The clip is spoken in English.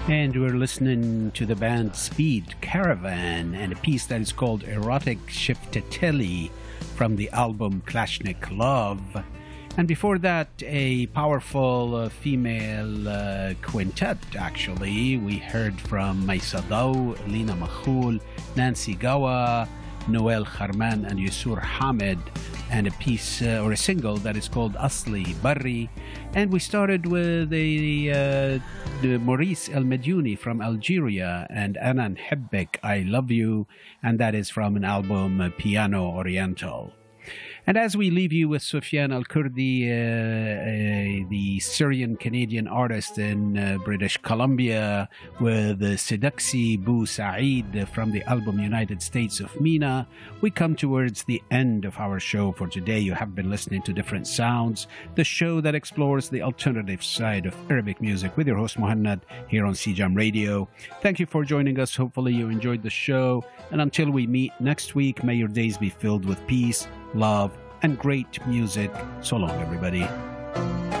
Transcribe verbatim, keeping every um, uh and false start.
And we're listening to the band Speed Caravan and a piece that is called Erotic Shiftatelli from the album Klashnik Love. And before that, a powerful uh, female uh, quintet, actually. We heard from Maysa Daw, Lina Makhul, Nancy Gawa, Noel Kharman, and Yusur Hamed, and a piece uh, or a single that is called Asli Barri. And we started with a, uh, the Maurice El Mediouni from Algeria and Anan Hebbek, I Love You, and that is from an album uh, Piano Oriental. And as we leave you with Sufyan Al-Kurdi, uh, uh, the Syrian-Canadian artist in uh, British Columbia, with uh, Seduksi Bou Saeed from the album United States of Mina, we come towards the end of our show for today. You have been listening to Different Sounds, the show that explores the alternative side of Arabic music with your host Muhannad here on C J A M Radio. Thank you for joining us. Hopefully you enjoyed the show. And until we meet next week, may your days be filled with peace, love, and great music. So long, everybody.